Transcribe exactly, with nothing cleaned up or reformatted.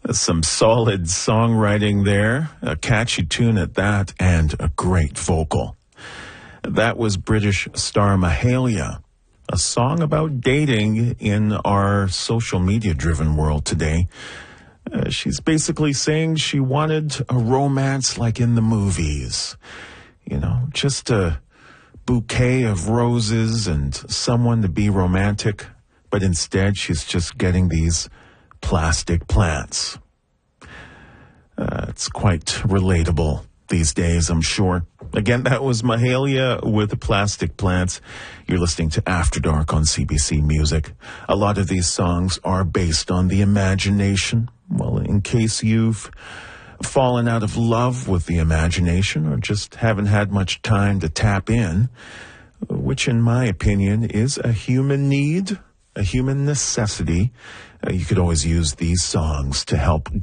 Some solid songwriting there, a catchy tune at that, and a great vocal. That was British star Mahalia, a song about dating in our social media-driven world today. Uh, she's basically saying she wanted a romance like in the movies. You know, just a bouquet of roses and someone to be romantic, but instead she's just getting these plastic plants. Uh, it's quite relatable these days, I'm sure. Again, that was Mahalia with the Plastic Plants. You're listening to After Dark on C B C Music. A lot of these songs are based on the imagination. Well, in case you've fallen out of love with the imagination or just haven't had much time to tap in, which in my opinion is a human need, a human necessity, uh, you could always use these songs to help